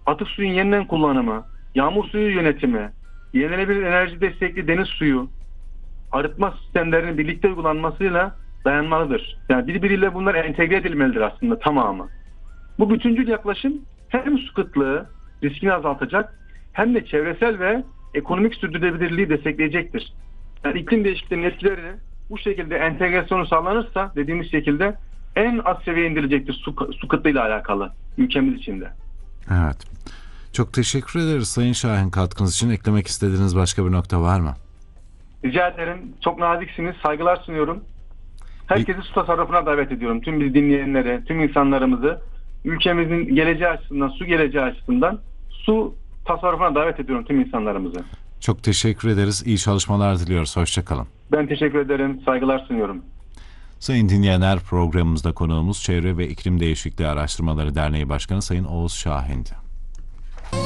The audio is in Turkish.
atık suyun yeniden kullanımı, yağmur suyu yönetimi, yenilenebilir enerji destekli deniz suyu, arıtma sistemlerinin birlikte uygulanmasıyla dayanmalıdır. Yani birbiriyle bunlar entegre edilmelidir aslında tamamı. Bu bütüncül yaklaşım hem su kıtlığı riskini azaltacak hem de çevresel ve ekonomik sürdürülebilirliği destekleyecektir. Yani iklim değişikliğinin etkileri bu şekilde entegrasyonu sağlanırsa dediğimiz şekilde en az seviyeye indirilecektir su kıtlığıyla alakalı ülkemiz içinde. Evet. Çok teşekkür ederiz Sayın Şahin katkınız için. Eklemek istediğiniz başka bir nokta var mı? Rica ederim. Çok naziksiniz. Saygılar sunuyorum. Herkesi su tasarrufuna davet ediyorum. Tüm bizi dinleyenleri, tüm insanlarımızı ülkemizin geleceği açısından, su geleceği açısından su tasarrufuna davet ediyorum tüm insanlarımızı. Çok teşekkür ederiz. İyi çalışmalar diliyoruz. Hoşça kalın. Ben teşekkür ederim. Saygılar sunuyorum. Sayın dinleyenler, programımızda konuğumuz Çevre ve İklim Değişikliği Araştırmaları Derneği Başkanı Sayın Oğuz Şahin'di.